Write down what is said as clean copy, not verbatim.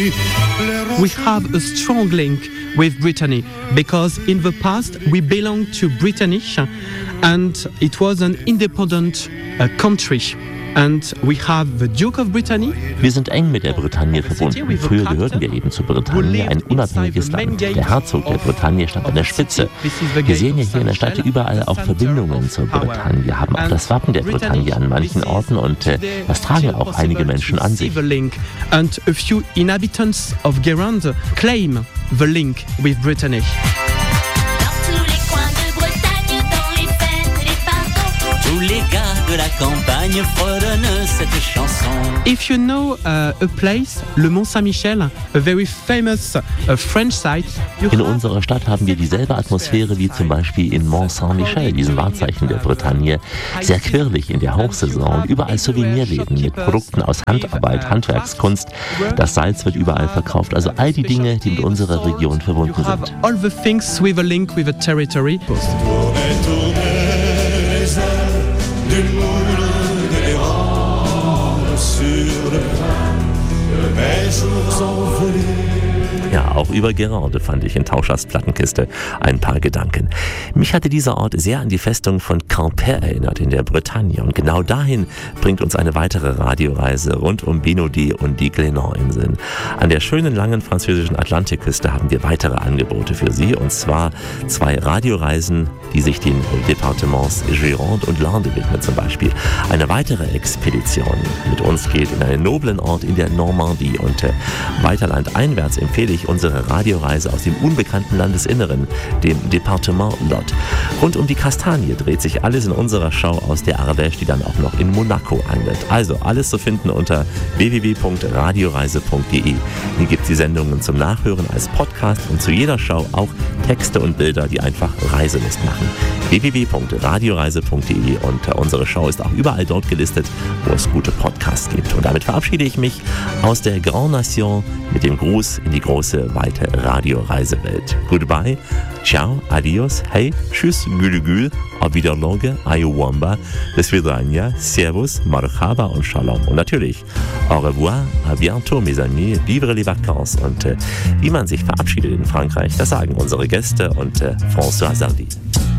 We have a strong link with Brittany because in the past we belonged to Brittany and it was an independent country. And we have the Duke of Brittany. Wir sind eng mit der Bretagne verbunden. Früher gehörten wir eben zur Bretagne, ein unabhängiges Land. Der Herzog der Bretagne stand an der Spitze. Wir sehen ja hier in der Stadt überall auch Verbindungen zur Bretagne. Wir haben auch das Wappen der Bretagne an manchen Orten und das tragen auch einige Menschen an sich. And a few inhabitants of Guérande claim the link with Brittany. De la campagne fredonne cette chanson. If you know a place, le Mont Saint-Michel, a very famous French site. In unserer Stadt haben wir dieselbe Atmosphäre wie zum Beispiel in Mont Saint-Michel, diesem Wahrzeichen der Bretagne. Sehr quirlig in der Hochsaison, überall Souvenirläden mit Produkten aus Handarbeit, Handwerkskunst. Das Salz wird überall verkauft, also all die Dinge, die mit unserer Region verbunden sind. All the things with a link with a territory. Du moule de l'errant sur le plat, mes jours envolés. Ja, auch über Guérande fand ich in Tauschers Plattenkiste ein paar Gedanken. Mich hatte dieser Ort sehr an die Festung von Quimper erinnert in der Bretagne und genau dahin bringt uns eine weitere Radioreise rund um Bénodet und die Glénan-Inseln. An der schönen langen französischen Atlantikküste haben wir weitere Angebote für Sie und zwar 2 Radioreisen, die sich den Departements Gironde und Landes widmen zum Beispiel. Eine weitere Expedition mit uns geht in einen noblen Ort in der Normandie und weiter landeinwärts empfehle ich unsere Radioreise aus dem unbekannten Landesinneren, dem Departement Lot. Rund um die Kastanie dreht sich alles in unserer Show aus der Ardèche, die dann auch noch in Monaco angeht. Also alles zu finden unter www.radioreise.de. Hier gibt es die Sendungen zum Nachhören als Podcast und zu jeder Show auch Texte und Bilder, die einfach Reiselust machen. www.radioreise.de und unsere Show ist auch überall dort gelistet, wo es gute Podcasts gibt. Und damit verabschiede ich mich aus der Grande Nation mit dem Gruß in die große, weite Radioreisewelt. Goodbye, ciao, adios, hey, tschüss, gülü, auf Wiederloge, ayuwamba, bis vidania, servus, marhaba und shalom. Und natürlich, au revoir, à bientôt, mes amis, vivre les vacances. Und wie man sich verabschiedet in Frankreich, das sagen unsere Gäste und François Sardy.